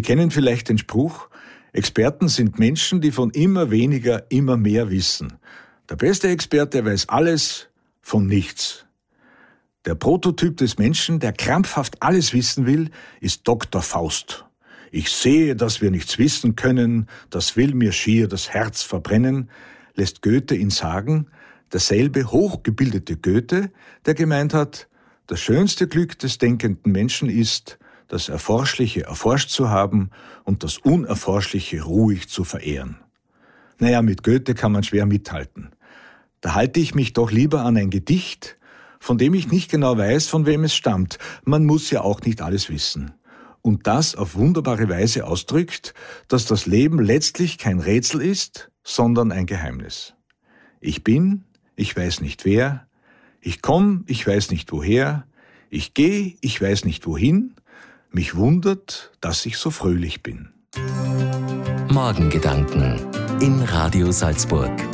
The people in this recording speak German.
kennen vielleicht den Spruch, Experten sind Menschen, die von immer weniger immer mehr wissen. Der beste Experte weiß alles von nichts. Der Prototyp des Menschen, der krampfhaft alles wissen will, ist Dr. Faust. Ich sehe, dass wir nichts wissen können, das will mir schier das Herz verbrennen, lässt Goethe ihn sagen, derselbe hochgebildete Goethe, der gemeint hat, das schönste Glück des denkenden Menschen ist, das Erforschliche erforscht zu haben und das Unerforschliche ruhig zu verehren. Naja, mit Goethe kann man schwer mithalten. Da halte ich mich doch lieber an ein Gedicht, von dem ich nicht genau weiß, von wem es stammt. Man muss ja auch nicht alles wissen. Und das auf wunderbare Weise ausdrückt, dass das Leben letztlich kein Rätsel ist, sondern ein Geheimnis. Ich bin, ich weiß nicht wer, ich komm, ich weiß nicht woher, ich geh, ich weiß nicht wohin, mich wundert, dass ich so fröhlich bin. Morgengedanken in Radio Salzburg.